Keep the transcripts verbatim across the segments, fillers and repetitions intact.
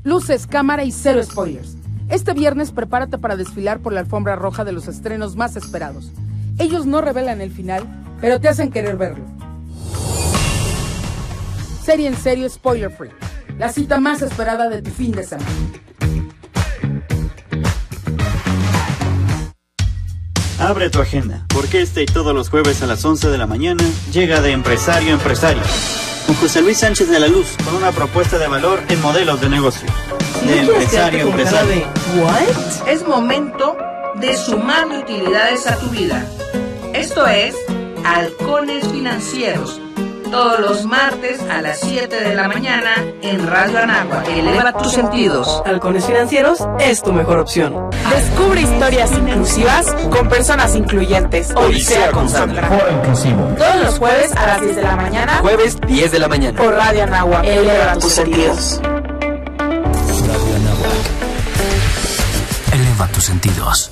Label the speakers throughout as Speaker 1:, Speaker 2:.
Speaker 1: Luces, cámara y cero spoilers. Este viernes prepárate para desfilar por la alfombra roja de los estrenos más esperados. Ellos no revelan el final, pero te hacen querer verlo. Serie en serio spoiler free. La cita más esperada de tu fin de semana.
Speaker 2: Abre tu agenda, porque este y todos los jueves a las once de la mañana llega de Empresario a Empresario, con José Luis Sánchez de la Luz, con una propuesta de valor en modelos de negocio. De Empresario a Empresario.
Speaker 3: ¿What? Es momento de sumarle utilidades a tu vida. Esto es Halcones Financieros. Todos los martes a las siete de la mañana en Radio Anáhuac. Eleva tus sentidos.
Speaker 4: Halcones Financieros es tu mejor opción.
Speaker 5: Descubre historias inclusivas con personas incluyentes.
Speaker 6: Odisea con Sandra.
Speaker 5: Foro inclusivo. Todos los jueves a las diez de la mañana.
Speaker 6: Jueves diez de la mañana.
Speaker 5: Por Radio Anáhuac. Eleva tus sentidos.
Speaker 6: Radio Anáhuac. Eleva tus sentidos.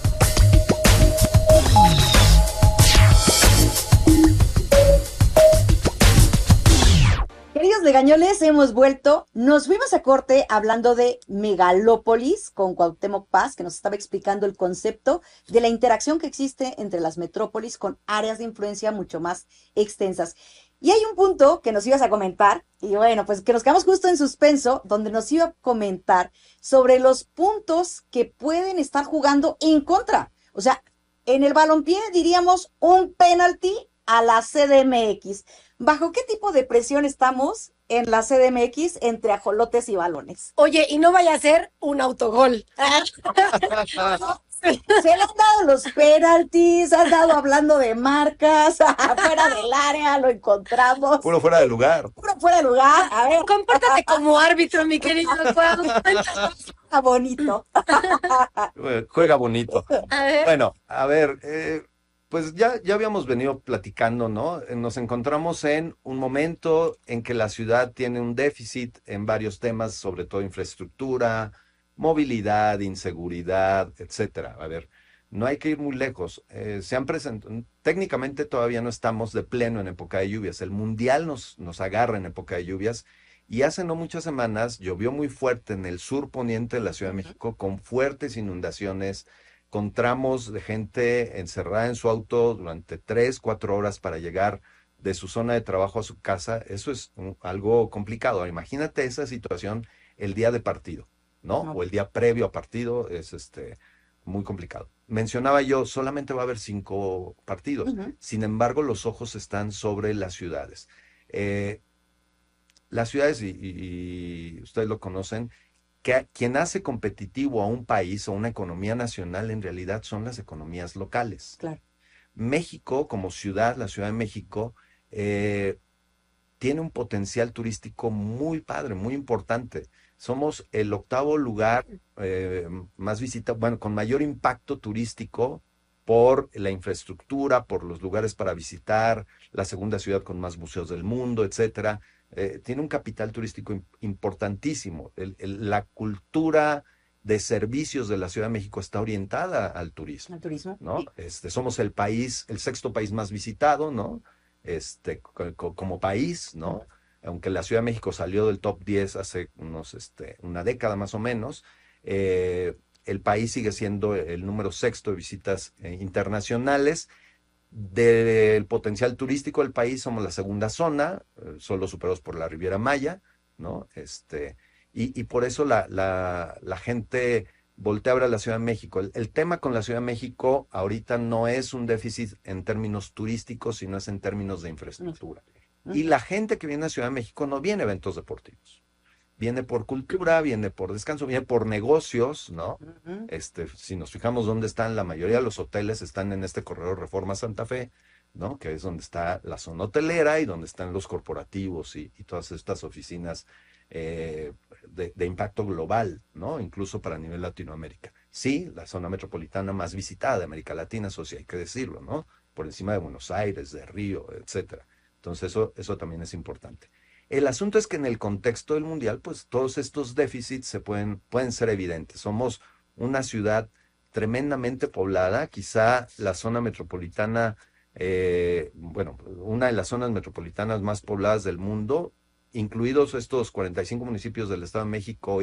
Speaker 7: Queridos legañoles, hemos vuelto. Nos fuimos a corte hablando de megalópolis con Cuauhtémoc Paz, que nos estaba explicando el concepto de la interacción que existe entre las metrópolis con áreas de influencia mucho más extensas. Y hay un punto que nos ibas a comentar, y bueno, pues que nos quedamos justo en suspenso, donde nos iba a comentar sobre los puntos que pueden estar jugando en contra. O sea, en el balompié diríamos un penalti a la C D M X. ¿Bajo qué tipo de presión estamos en la C D M X entre ajolotes y balones?
Speaker 8: Oye, y no vaya a ser un autogol.
Speaker 7: Se le han dado los penaltis, has dado hablando de marcas, fuera del área lo encontramos.
Speaker 9: Puro fuera de lugar.
Speaker 7: Puro fuera de lugar. A ver.
Speaker 8: Compórtate como árbitro, mi querido Juan.
Speaker 7: Está bonito.
Speaker 9: Juega bonito.
Speaker 8: A ver.
Speaker 9: Bueno, a ver, eh, pues ya, ya habíamos venido platicando, ¿no? Nos encontramos en un momento en que la ciudad tiene un déficit en varios temas, sobre todo infraestructura, movilidad, inseguridad, etcétera. A ver, no hay que ir muy lejos. Eh, se han presentado, técnicamente todavía no estamos de pleno en época de lluvias. El mundial nos, nos agarra en época de lluvias y hace no muchas semanas llovió muy fuerte en el sur poniente de la Ciudad de México con fuertes inundaciones, con tramos de gente encerrada en su auto durante tres, cuatro horas para llegar de su zona de trabajo a su casa. Eso es un, algo complicado. Imagínate esa situación el día de partido, ¿no? O el día previo a partido, es este muy complicado. Mencionaba yo, solamente va a haber cinco partidos. Uh-huh. Sin embargo, los ojos están sobre las ciudades. Eh, las ciudades, y, y, y ustedes lo conocen, que quien hace competitivo a un país o una economía nacional en realidad son las economías locales.
Speaker 7: Claro.
Speaker 9: México, como ciudad, la Ciudad de México, eh, tiene un potencial turístico muy padre, muy importante. Somos el octavo lugar eh, más visitado, bueno, con mayor impacto turístico por la infraestructura, por los lugares para visitar, la segunda ciudad con más museos del mundo, etcétera. Eh, tiene un capital turístico importantísimo. El, el, la cultura de servicios de la Ciudad de México está orientada al turismo.
Speaker 7: Al turismo.
Speaker 9: ¿No?
Speaker 7: Sí.
Speaker 9: Este, somos el país, el sexto país más visitado, ¿no? Este, co como país, ¿no? Aunque la Ciudad de México salió del top diez hace unos, este, una década más o menos, eh, el país sigue siendo el número sexto de visitas eh, internacionales. Del potencial turístico del país somos la segunda zona, eh, solo superados por la Riviera Maya, ¿no? Este, y, y por eso la, la, la gente voltea a ver a la Ciudad de México. El, el tema con la Ciudad de México ahorita no es un déficit en términos turísticos, sino es en términos de infraestructura. Y la gente que viene a Ciudad de México no viene a eventos deportivos. Viene por cultura, viene por descanso, viene por negocios, ¿no? Uh-huh. Este, si nos fijamos dónde están, la mayoría de los hoteles están en este corredor Reforma Santa Fe, ¿no? Que es donde está la zona hotelera y donde están los corporativos y, y todas estas oficinas eh, de, de impacto global, ¿no? Incluso para nivel Latinoamérica. Sí, la zona metropolitana más visitada de América Latina, eso sí hay que decirlo, ¿no? Por encima de Buenos Aires, de Río, etcétera. Entonces eso, eso también es importante. El asunto es que en el contexto del mundial, pues todos estos déficits se pueden, pueden ser evidentes. Somos una ciudad tremendamente poblada, quizá la zona metropolitana, eh, bueno, una de las zonas metropolitanas más pobladas del mundo, incluidos estos cuarenta y cinco municipios del Estado de México